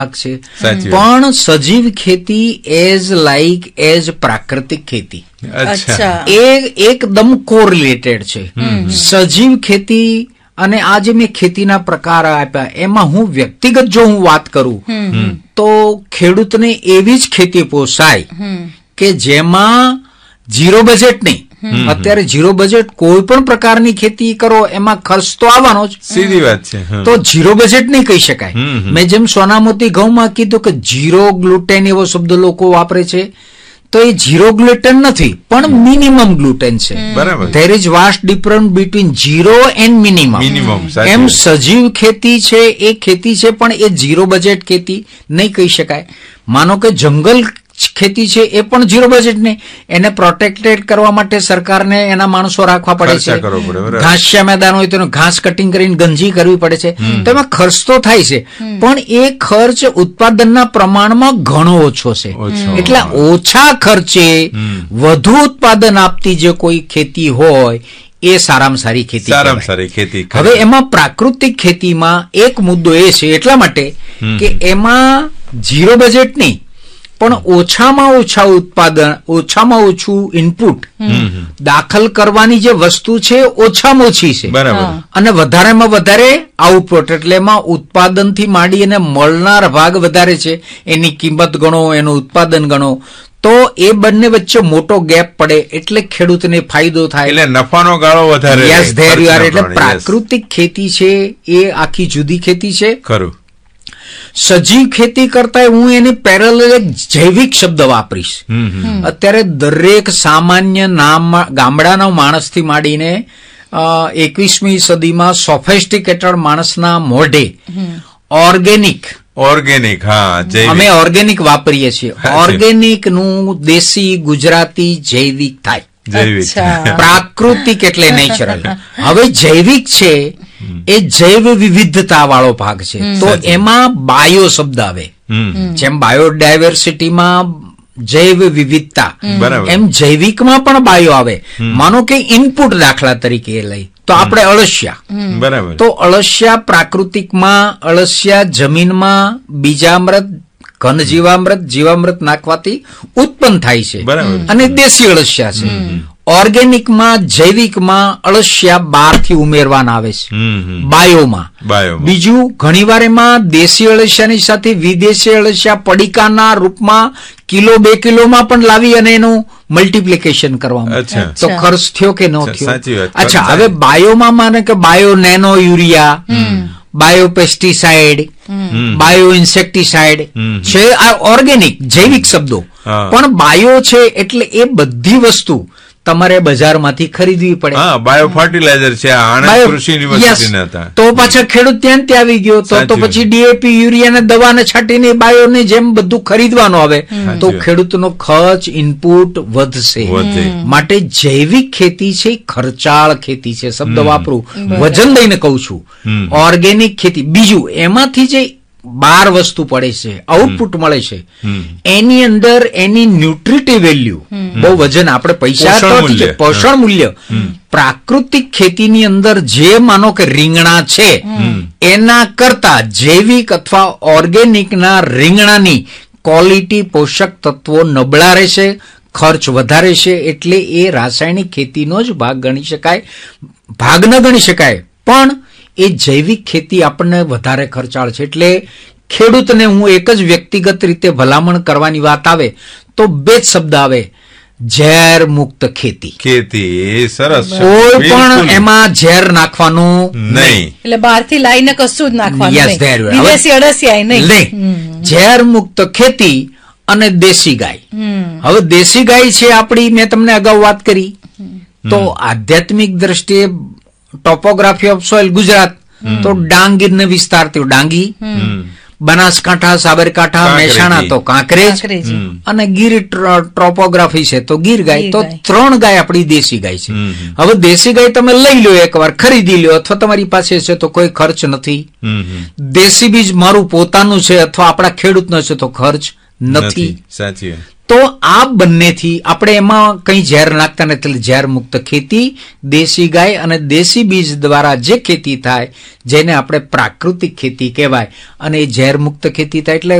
છે, પણ સજીવ ખેતી એઝ પ્રાકૃતિક ખેતી એ એકદમ કોરિલેટેડ છે. સજીવ ખેતી અને આ જે મેં ખેતીના પ્રકાર આપ્યા એમાં હું વ્યક્તિગત જો હું વાત કરું તો ખેડૂતને એવી જ ખેતી પોસાય કે જેમાં ઝીરો બજેટ નહીં. અત્યારે ઝીરો બજેટ કોઈ પણ પ્રકારની ખેતી કરો એમાં ખર્ચ તો આવવાનો જ, સીધી વાત છે. તો ઝીરો બજેટ નહીં કહી શકાય. મેં જેમ સોનામોતી ઘઉંમાં કીધું કે ઝીરો ગ્લુટેન એવો શબ્દ લોકો વાપરે છે, તો એ ઝીરો ગ્લુટેન નથી પણ મિનિમમ ગ્લુટેન છે. There is vast difference between zero and minimum. એમ સજીવ ખેતી છે એ ખેતી છે પણ એ ઝીરો બજેટ ખેતી નહીં કહી શકાય. માનો કે જંગલ ખેતી છે એ પણ ઝીરો બજેટ નહીં, એને પ્રોટેક્ટેડ કરવા માટે સરકારને એના માણસો રાખવા પડે છે. ઘાસિયા મેદાન હોય તો ઘાસ કટિંગ કરીને ગંજી કરવી પડે છે, તો એમાં ખર્ચ તો થાય છે પણ એ ખર્ચ ઉત્પાદનના પ્રમાણમાં ઘણો ઓછો છે. એટલે ઓછા ખર્ચે વધુ ઉત્પાદન આપતી જે કોઈ ખેતી હોય એ સારામાં સારી ખેતી. હવે એમાં પ્રાકૃતિક ખેતીમાં એક મુદ્દો એ છે એટલા માટે કે એમાં ઝીરો બજેટ નહીં પણ ઓછામાં ઓછા ઉત્પાદન, ઓછામાં ઓછું ઇનપુટ દાખલ કરવાની જે વસ્તુ છે ઓછામાં ઓછી છે અને વધારેમાં વધારે આઉટપુટ. એટલે એમાં ઉત્પાદનથી માંડી અને મળનાર ભાગ વધારે છે, એની કિંમત ગણો, એનું ઉત્પાદન ગણો, તો એ બંને વચ્ચે મોટો ગેપ પડે એટલે ખેડૂતને ફાયદો થાય, એટલે નફાનો ગાળો વધારે. Yes, there you are. એટલે પ્રાકૃતિક ખેતી છે એ આખી જુદી ખેતી છે. ખરું. સજીવ ખેતી કરતા હું એની પેરેલલ એક જૈવિક શબ્દ વાપરીશ. અત્યારે દરેક સામાન્ય ગામડાના માણસથી માંડીને 21મી સદીમાં સોફેસ્ટિકેટેડ માણસના મોઢે ઓર્ગેનિક, અમે ઓર્ગેનિક વાપરીએ છીએ. ઓર્ગેનિક નું દેશી ગુજરાતી જૈવિક થાય. પ્રાકૃતિક એટલે નેચરલ. હવે જૈવિક છે એ જૈવ વિવિધતા વાળો ભાગ છે, તો એમાં બાયો શબ્દ આવે. જેમ બાયોડાયવર્સિટીમાં જૈવ વિવિધતા, એમ જૈવિકમાં પણ બાયો આવે. માનો કે ઇનપુટ દાખલા તરીકે લઈ તો આપણે અળસિયા, તો અળસિયા પ્રાકૃતિકમાં અળસિયા જમીનમાં બીજામૃત, ઘન જીવામૃત નાખવાથી ઉત્પન્ન થાય છે અને દેશી અળસિયા છે. ઓર્ગેનિકમાં, જૈવિકમાં અળસિયા બહારથી ઉમેરવાના આવે છે બાયોમાં. બીજું ઘણી વાર એમાં દેશી અળસિયાની સાથે વિદેશી અળસિયા પડીકાના રૂપમાં કિલો 2 કિલોમાં પણ લાવી અને એનું મલ્ટીપ્લિકેશન કરવામાં, તો ખર્ચ થયો કે ન થયો. અચ્છા, હવે બાયોમાં માને કે bio nano urea, bio pesticide, bio insecticide છે, આ ઓર્ગેનિક જૈવિક શબ્દો. પણ બાયો છે એટલે એ બધી વસ્તુ તમારે બજારમાંથી ખરીદવી પડે. બાયો ફર્ટિલાઇઝર છે, કૃષિ યુનિવર્સિટીના હતા, તો પાછા ખેડૂત ત્યાં આવી ગયો તો પછી ડીએપી યુરિયા દવાને છાંટીને બાયોની જેમ બધું ખરીદવાનું આવે, તો ખેડૂતનો ખર્ચ, ઇનપુટ વધશે. માટે જૈવિક ખેતી છે ખર્ચાળ ખેતી છે, શબ્દ વાપરું વજન લઈને કહું છું. ઓર્ગેનિક ખેતી બીજું, એમાંથી જે 12 વસ્તુ પડે છે, આઉટપુટ મળે છે, એની અંદર એની ન્યુટ્રિટિવ વેલ્યુ બહુ વજન, આપણે પૈસા પોષણ મૂલ્ય પ્રાકૃતિક ખેતીની અંદર જે માનો કે રીંગણા છે એના કરતા જૈવિક અથવા ઓર્ગેનિકના રીંગણાની ક્વોલિટી, પોષક તત્વો નબળા રહેશે, ખર્ચ વધારે છે. એટલે એ રાસાયણિક ખેતીનો જ ભાગ ગણી શકાય, ભાગ ન ગણી શકાય, પણ એ જૈવિક ખેતી આપણને વધારે ખર્ચાળ છે. એટલે ખેડૂતને હું એક જ વ્યક્તિગત રીતે ભલામણ કરવાની વાત આવે તો 2 જ શબ્દ આવે, ઝેર મુક્ત ખેતી. સરસ. કોઈ પણ એમાં ઝેર નાખવાનું નહીં, એટલે બહારથી લાવીને કશું જ નાખવાનું નહીં. ઝેર મુક્ત ખેતી અને દેશી ગાય. હવે દેશી ગાય છે આપણી, મેં તમને અગાઉ વાત કરી, તો આધ્યાત્મિક દ્રષ્ટિએ ટોપોગ્રાફી ઓફ સોઇલ ગુજરાત, તો ડાંગ ગીરનો વિસ્તાર થયો ડાંગી, બનાસકાંઠા, સાબરકાંઠા, મહેસાણા તો કાંકરેજ, અને ગીર ટોપોગ્રાફી છે તો ગીર ગાય. તો 3 ગાય આપણી દેશી ગાય છે. હવે દેશી ગાય તમે લઈ લો, એકવાર ખરીદી લો, અથવા તમારી પાસે છે તો કોઈ ખર્ચ નથી. દેશી બીજ મારું પોતાનું છે અથવા આપણા ખેડૂતનો છે તો ખર્ચ નથી. તો આ બંનેથી આપણે એમાં કંઈ ઝેર નાખતા નથી, એટલે ઝેર મુક્ત ખેતી, દેશી ગાય અને દેશી બીજ દ્વારા જે ખેતી થાય જેને આપણે પ્રાકૃતિક ખેતી કહેવાય, અને એ ઝેર મુક્ત ખેતી થાય એટલે